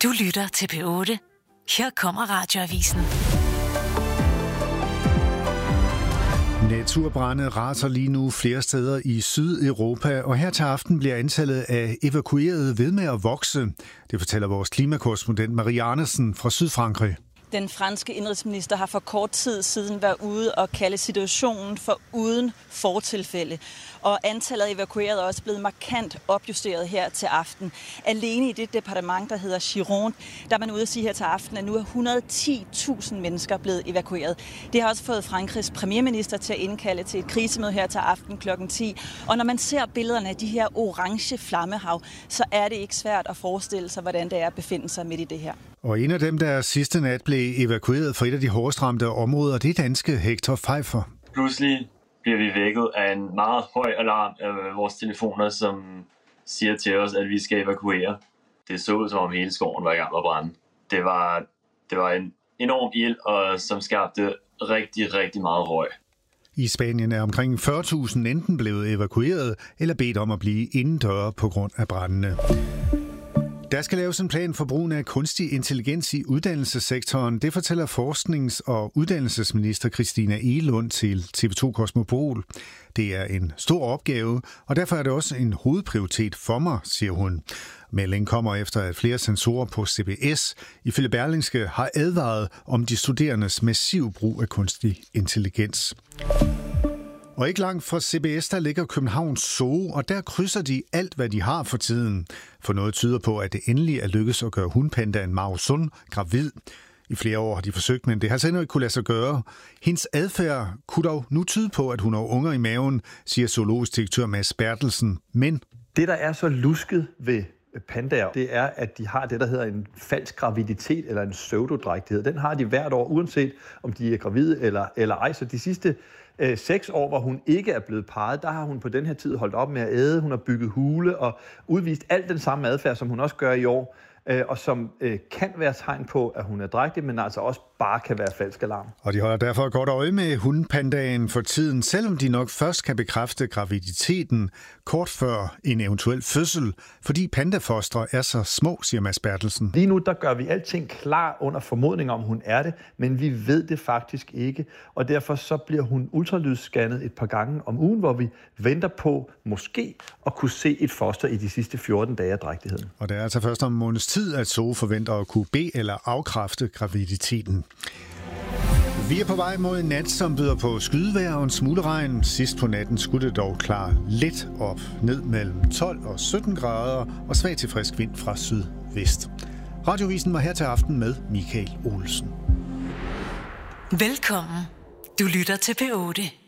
Du lytter til P8. Her kommer Radioavisen. Naturbrande raser lige nu flere steder i Sydeuropa, og her til aften bliver antallet af evakuerede ved med at vokse. Det fortæller vores klimakorrespondent Marie Arnesen fra Sydfrankrig. Den franske indrigsminister har for kort tid siden været ude og kalde situationen for uden fortilfælde. Og antallet af evakuerede er også blevet markant opjusteret her til aften. Alene i det departement, der hedder Gironde, der er man ude at sige her til aften, at nu er 110.000 mennesker blevet evakueret. Det har også fået Frankrigs premierminister til at indkalde til et krisemøde her til aften kl. 10. Og når man ser billederne af de her orange flammehav, så er det ikke svært at forestille sig, hvordan det er at befinde sig midt i det her. Og en af dem, der sidste nat blev evakueret fra et af de hårdest ramte områder, det er danske Hector Pfeiffer. Pludselig bliver vi vækket af en meget høj alarm af vores telefoner, som siger til os, at vi skal evakuere. Det så ud, som om hele skoven var i gang med at brænde. Det var en enorm ild, og som skabte rigtig, rigtig meget røg. I Spanien er omkring 40.000 enten blevet evakueret eller bedt om at blive indendøre på grund af brændene. Der skal laves en plan for brugen af kunstig intelligens i uddannelsessektoren. Det fortæller forsknings- og uddannelsesminister Christina Egelund til TV2 Kosmopol. Det er en stor opgave, og derfor er det også en hovedprioritet for mig, siger hun. Meldingen kommer efter, at flere sensorer på CBS ifølge Berlingske har advaret om de studerendes massive brug af kunstig intelligens. Og ikke langt fra CBS, der ligger Københavns Zoo, og der krydser de alt, hvad de har for tiden. For noget tyder på, at det endelig er lykkedes at gøre hundpandaen Mao Sun gravid. I flere år har de forsøgt, men det har altså endnu ikke kunne lade sig gøre. Hendes adfærd kunne dog nu tyde på, at hun har unger i maven, siger zoologisk direktør Mads Bertelsen. Men det, der er så lusket ved pandaer, det er, at de har det, der hedder en falsk graviditet eller en pseudodrægtighed. Den har de hvert år, uanset om de er gravide eller ej. Så de sidste 6 år, hvor hun ikke er blevet parret, der har hun på den her tid holdt op med at æde. Hun har bygget hule og udvist alt den samme adfærd, som hun også gør i år, og som kan være tegn på, at hun er drægtig, men altså også bare kan være falsk alarm. Og de holder derfor godt øje med hundpandaen for tiden, selvom de nok først kan bekræfte graviditeten kort før en eventuel fødsel, fordi pandafostre er så små, siger Mads Bertelsen. Lige nu der gør vi alting klar under formodning om, hun er det, men vi ved det faktisk ikke, og derfor så bliver hun ultralydsscannet et par gange om ugen, hvor vi venter på måske at kunne se et foster i de sidste 14 dage af drægtigheden. Og det er altså først om en måneds tid, at Zoo forventer at kunne bede eller afkræfte graviditeten. Vi er på vej mod en nat, som byder på skydevejr og en smule regn. Sidst på natten skulle det dog klare lidt op, ned mellem 12 og 17 grader og svag til frisk vind fra sydvest. Radioavisen var her til aften med Michael Olsen. Velkommen. Du lytter til P8.